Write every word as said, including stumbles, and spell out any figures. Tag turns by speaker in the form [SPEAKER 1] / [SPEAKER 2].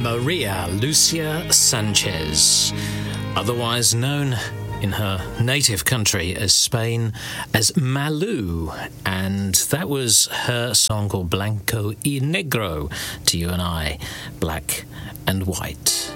[SPEAKER 1] Maria Lucia Sanchez, otherwise known in her native country as Spain as Malú, and that was her song called Blanco y Negro, to you and I, black and white.